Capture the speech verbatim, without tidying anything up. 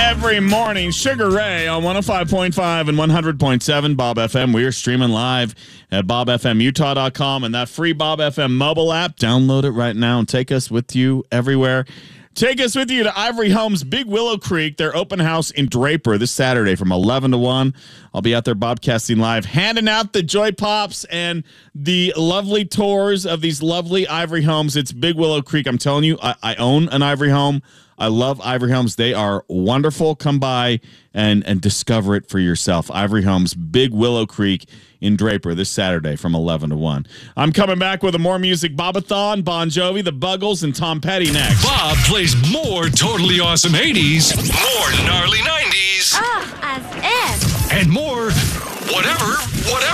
every morning. Sugar Ray on one oh five point five and one hundred point seven Bob F M. We are streaming live at bob f m utah dot com and that free Bob F M mobile app. Download it right now and take us with you everywhere. Take us with you to Ivory Homes, Big Willow Creek, their open house in Draper this Saturday from eleven to one. I'll be out there bobcasting live, handing out the Joy Pops and the lovely tours of these lovely Ivory Homes. It's Big Willow Creek. I'm telling you, I, I own an Ivory Home. I love Ivory Homes. They are wonderful. Come by and, and discover it for yourself. Ivory Homes, Big Willow Creek in Draper this Saturday from eleven to one. I'm coming back with a more music Bobathon, Bon Jovi, The Buggles, and Tom Petty next. Bob plays more totally awesome eighties, more gnarly nineties, Ah, as if. and more whatever, whatever.